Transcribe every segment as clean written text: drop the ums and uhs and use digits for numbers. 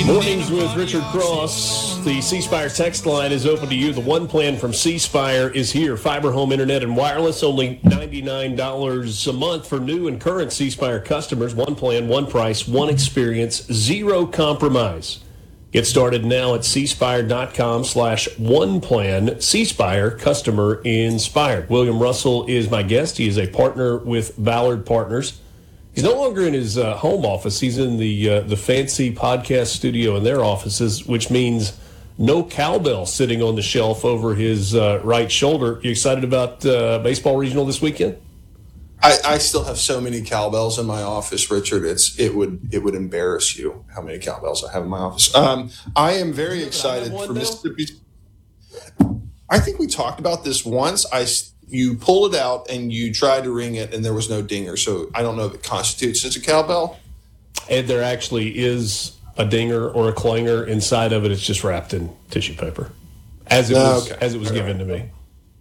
Mornings with Richard Cross. The C Spire text line is open to you. The one plan from C Spire is here. Fiber home internet and wireless, only $99 a month for new and current C Spire customers. One plan, one price, one experience, zero compromise. Get started now at cspire.com/one-plan. C Spire, customer inspired. William Russell is my guest. He is a partner with Ballard Partners. He's no longer in his home office. He's in the fancy podcast studio in their offices, which means no cowbell sitting on the shelf over his right shoulder. You excited about baseball regional this weekend? I still have so many cowbells in my office, Richard. It would embarrass you how many cowbells I have in my office. I am very excited for Mississippi. I think we talked about this once. You pulled it out and you tried to ring it, and there was no dinger. So I don't know if it constitutes as a cowbell. And there actually is a dinger or a clanger inside of it. It's just wrapped in tissue paper, as it was given to me.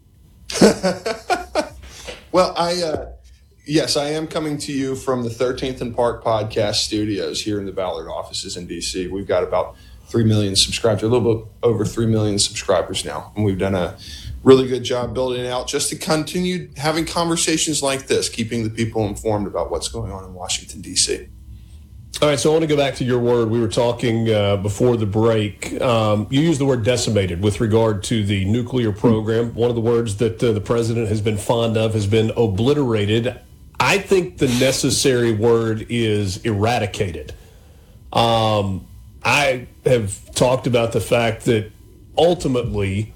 Well, yes, I am coming to you from the 13th and Park podcast studios here in the Ballard offices in D.C. We've got about 3 million subscribers, a little bit over 3 million subscribers now, and we've done a really good job building it out just to continue having conversations like this, keeping the people informed about what's going on in Washington, D.C. All right, so I want to go back to your word. We were talking before the break. You used the word decimated with regard to the nuclear program. One of the words that the president has been fond of has been obliterated. I think the necessary word is eradicated. I have talked about the fact that ultimately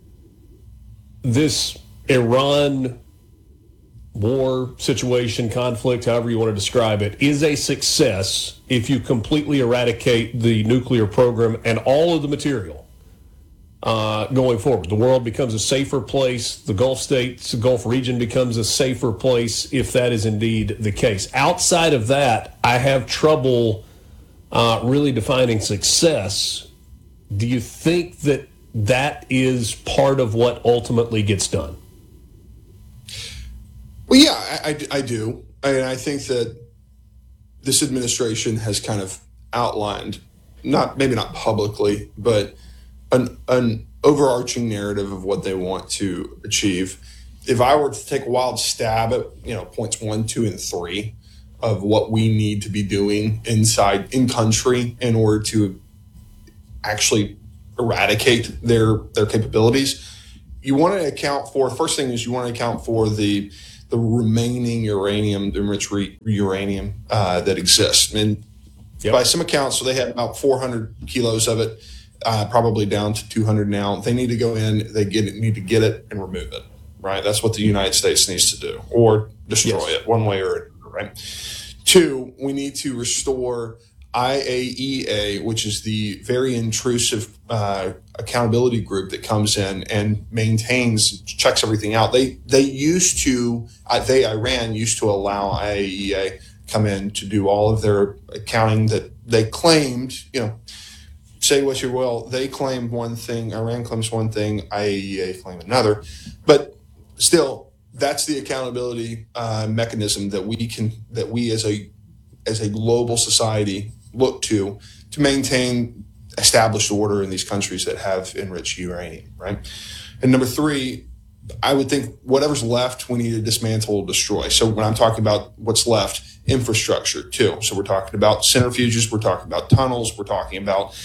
this Iran war situation, conflict, however you want to describe it, is a success if you completely eradicate the nuclear program and all of the material going forward. The world becomes a safer place. The Gulf states, the Gulf region becomes a safer place if that is indeed the case. Outside of that, I have trouble really defining success. Do you think that is part of what ultimately gets done? Well, yeah, I do. And I think that this administration has kind of outlined, maybe not publicly, but an overarching narrative of what they want to achieve. If I were to take a wild stab at, points 1, 2, and 3 of what we need to be doing in country in order to actually eradicate their capabilities, you want to account for, first thing is you want to account for the remaining uranium, the enriched uranium that exists. And by some accounts, so they had about 400 kilos of it, probably down to 200 now. They need to go in, need to get it and remove it, right? That's what the United States needs to do, or destroy it one way or another, right? 2, we need to restore IAEA, which is the very intrusive accountability group that comes in and checks everything out. Iran used to allow IAEA come in to do all of their accounting that they claimed, say what you will, they claim one thing, Iran claims one thing, IAEA claim another. But still, that's the accountability mechanism that we as a global society look to maintain established order in these countries that have enriched uranium, right? And number 3, I would think whatever's left, we need to dismantle or destroy. So when I'm talking about what's left, infrastructure too. So we're talking about centrifuges, we're talking about tunnels, we're talking about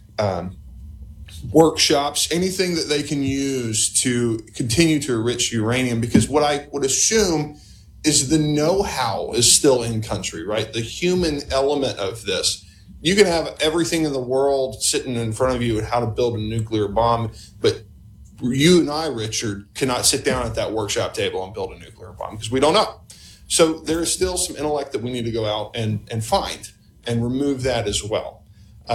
workshops, anything that they can use to continue to enrich uranium, because what I would assume is the know-how is still in country, right? The human element of this. You can have everything in the world sitting in front of you and how to build a nuclear bomb, but you and I, Richard, cannot sit down at that workshop table and build a nuclear bomb because we don't know. So there is still some intellect that we need to go out and find and remove that as well.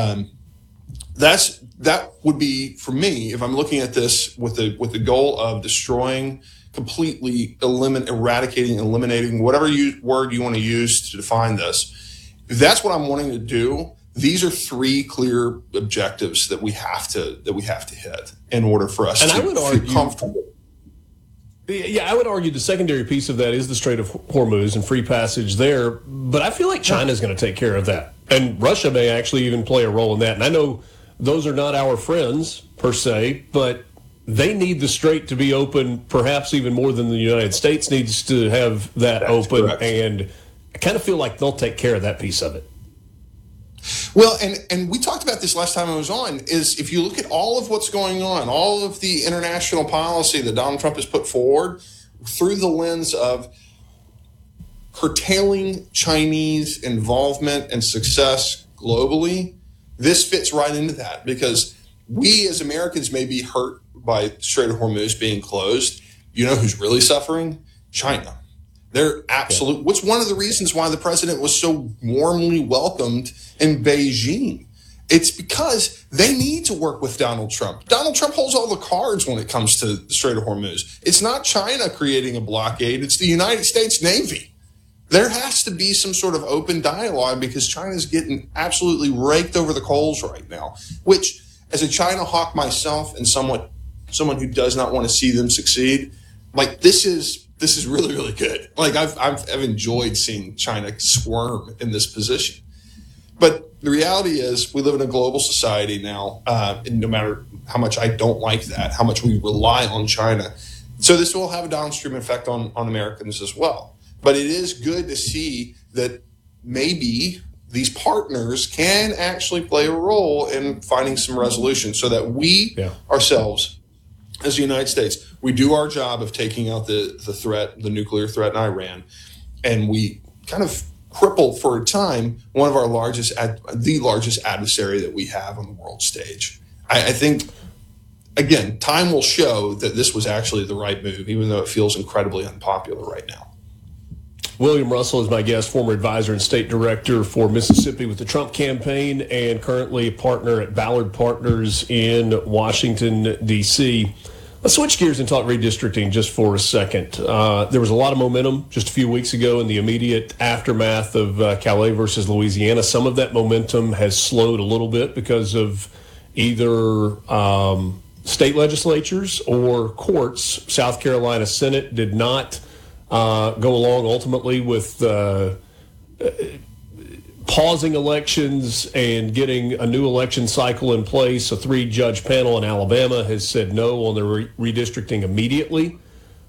That would be, for me, if I'm looking at this with the goal of destroying, completely eradicating, eliminating, whatever word you want to use to define this. If that's what I'm wanting to do, these are 3 clear objectives that we have to hit in order for us to feel comfortable. Yeah, I would argue the secondary piece of that is the Strait of Hormuz and free passage there, but I feel like China's going to take care of that. And Russia may actually even play a role in that. And I know those are not our friends per se, but they need the strait to be open perhaps even more than the United States needs to have that That's open. correct. And I kind of feel like they'll take care of that piece of it. Well, and we talked about this last time I was on, is if you look at all of what's going on, all of the international policy that Donald Trump has put forward through the lens of curtailing Chinese involvement and success globally, this fits right into that, because we as Americans may be hurt by Strait of Hormuz being closed. You know who's really suffering? China. They're absolute. What's one of the reasons why the president was so warmly welcomed in Beijing? It's because they need to work with Donald Trump. Donald Trump holds all the cards when it comes to the Strait of Hormuz. It's not China creating a blockade. It's the United States Navy. There has to be some sort of open dialogue, because China's getting absolutely raked over the coals right now, which, as a China hawk myself and someone who does not want to see them succeed, like this is really, really good. Like I've enjoyed seeing China squirm in this position. But the reality is we live in a global society now, and no matter how much I don't like that, how much we rely on China. So this will have a downstream effect on Americans as well. But it is good to see that maybe these partners can actually play a role in finding some resolution, so that we ourselves, as the United States, we do our job of taking out the threat, the nuclear threat in Iran, and we kind of cripple for a time one of our the largest adversary that we have on the world stage. I think, again, time will show that this was actually the right move, even though it feels incredibly unpopular right now. William Russell is my guest, former advisor and state director for Mississippi with the Trump campaign, and currently a partner at Ballard Partners in Washington, D.C. Let's switch gears and talk redistricting just for a second. There was a lot of momentum just a few weeks ago in the immediate aftermath of Calais versus Louisiana. Some of that momentum has slowed a little bit because of either state legislatures or courts. South Carolina Senate did not go along ultimately with pausing elections and getting a new election cycle in place. A 3-judge panel in Alabama has said no on the redistricting immediately.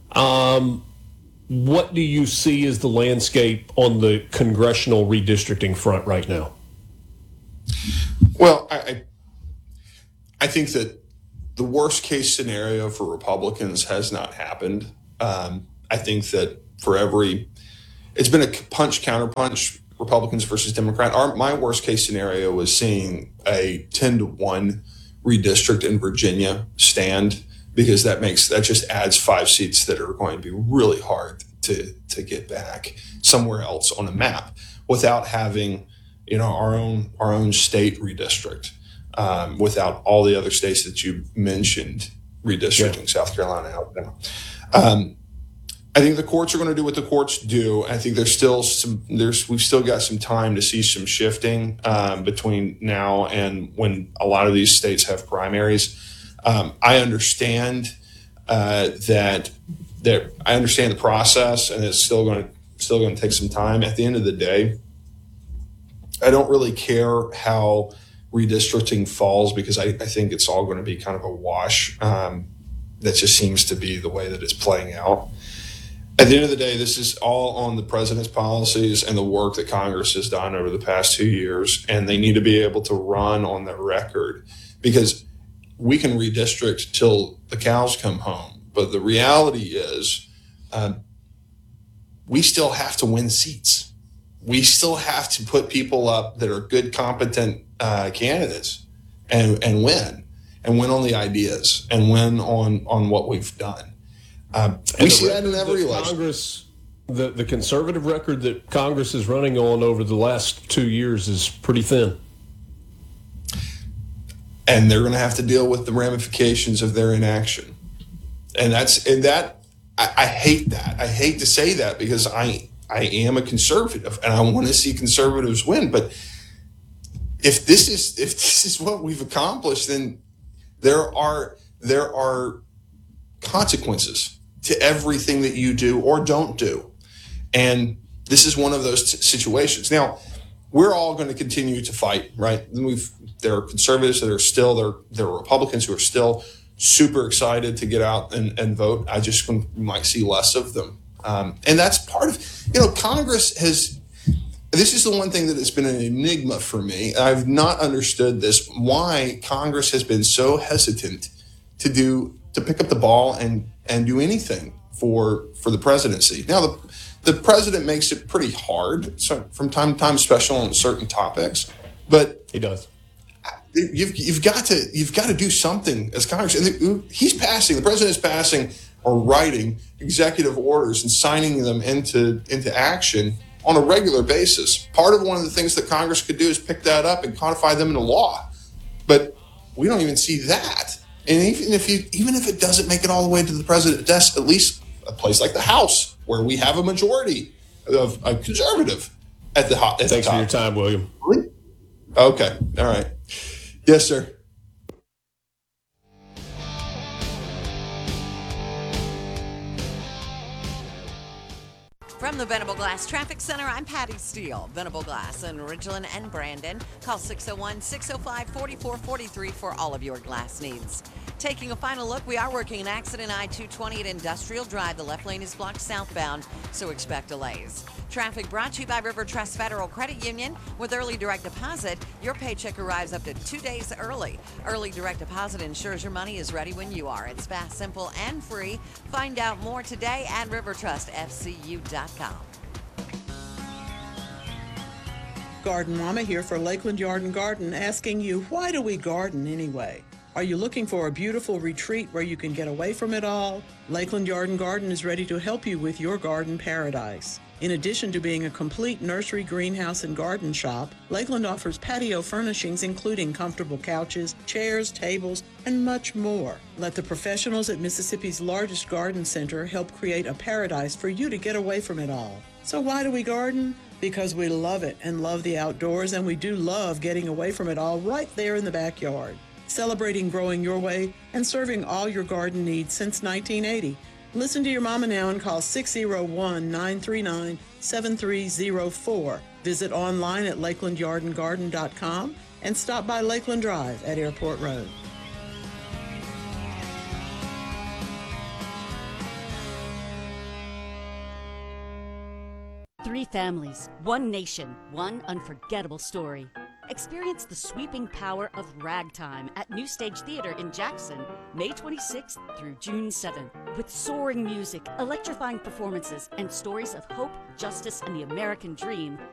What do you see as the landscape on the congressional redistricting front right now? Well, I think that the worst case scenario for Republicans has not happened. I think that it's been a punch counterpunch, Republicans versus Democrat. My worst case scenario was seeing a 10-1 redistrict in Virginia stand, because that just adds 5 seats that are going to be really hard to get back somewhere else on a map without having, our own state redistrict, without all the other states that you mentioned redistricting, South Carolina, Alabama. I think the courts are going to do what the courts do. I think we've still got some time to see some shifting between now and when a lot of these states have primaries. I understand that I understand the process, and it's still going to take some time. At the end of the day, I don't really care how redistricting falls, because I think it's all going to be kind of a wash. That just seems to be the way that it's playing out. At the end of the day, this is all on the president's policies and the work that Congress has done over the past 2 years, and they need to be able to run on their record, because we can redistrict till the cows come home. But the reality is we still have to win seats. We still have to put people up that are good, competent candidates and win on the ideas and win on what we've done. We see that in every election. Congress, the conservative record that Congress is running on over the last 2 years is pretty thin. And they're going to have to deal with the ramifications of their inaction. And I hate that. I hate to say that, because I am a conservative and I want to see conservatives win. But if this is what we've accomplished, then there are consequences to everything that you do or don't do. And this is one of those situations. Now, we're all going to continue to fight, right? There are conservatives that are still there are Republicans who are still super excited to get out and vote. I just we might see less of them, and that's part of Congress has. This is the one thing that has been an enigma for me. I've not understood this, why Congress has been so hesitant to pick up the ball and do anything for the presidency. Now, the president makes it pretty hard from time to time, especially on certain topics, but He does. you've got to do something as Congress. And the president is passing or writing executive orders and signing them into action on a regular basis. Part of one of the things that Congress could do is pick that up and codify them into law. But we don't even see that. And even if it doesn't make it all the way to the president's desk, at least a place like the House, where we have a majority of a conservative at the top. Thanks for your time, William. Okay. All right. Yes, sir. From the Venable Glass Traffic Center, I'm Patty Steele. Venable Glass in Ridgeland and Brandon. Call 601-605-4443 for all of your glass needs. Taking a final look, we are working an accident I-220 at Industrial Drive. The left lane is blocked southbound, so expect delays. Traffic brought to you by River Trust Federal Credit Union. With early direct deposit, your paycheck arrives up to 2 days early. Early direct deposit ensures your money is ready when you are. It's fast, simple, and free. Find out more today at rivertrustfcu.com. Garden Mama here for Lakeland Yard and Garden, asking you, why do we garden anyway? Are you looking for a beautiful retreat where you can get away from it all? Lakeland Yard and Garden is ready to help you with your garden paradise. In addition to being a complete nursery, greenhouse, and garden shop, Lakeland offers patio furnishings including comfortable couches, chairs, tables, and much more. Let the professionals at Mississippi's largest garden center help create a paradise for you to get away from it all. So why do we garden? Because we love it and love the outdoors, and we do love getting away from it all right there in the backyard. Celebrating growing your way and serving all your garden needs since 1980. Listen to your mama now and call 601-939-7304. Visit online at lakelandyardandgarden.com and stop by Lakeland Drive at Airport Road. Three families, one nation, one unforgettable story. Experience the sweeping power of ragtime at New Stage Theater in Jackson, May 26th through June 7th. With soaring music, electrifying performances, and stories of hope, justice, and the American dream,